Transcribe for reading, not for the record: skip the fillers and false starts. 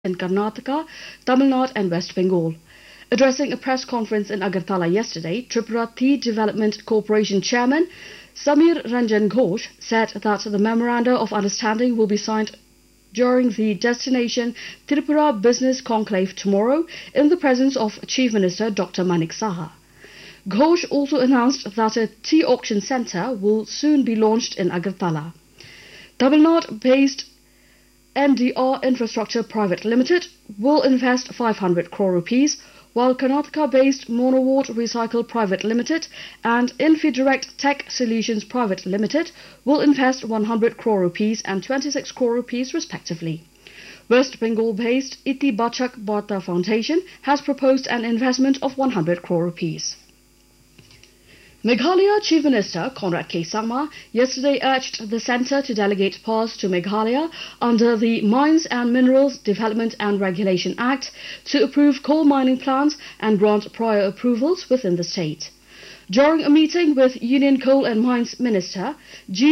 in Karnataka, Tamil Nadu and West Bengal. Addressing a press conference in Agartala yesterday, Tripura Tea Development Corporation Chairman Samir Ranjan Ghosh said that the Memoranda of Understanding will be signed during the Destination Tripura Business Conclave tomorrow in the presence of Chief Minister Dr. Manik Saha. Ghosh also announced that a tea auction centre will soon be launched in Agartala. Tamil Nadu-based NDR Infrastructure Private Limited will invest 500 crore rupees, while Karnataka-based Monowart Recycle Private Limited and Infidirect Tech Solutions Private Limited will invest 100 crore rupees and 26 crore rupees respectively. West Bengal-based Iti Bachak Bharta Foundation has proposed an investment of 100 crore rupees. Meghalaya Chief Minister Conrad K. Sangma yesterday urged the centre to delegate powers to Meghalaya under the Mines and Minerals Development and Regulation Act to approve coal mining plans and grant prior approvals within the state. During a meeting with Union Coal and Mines Minister G.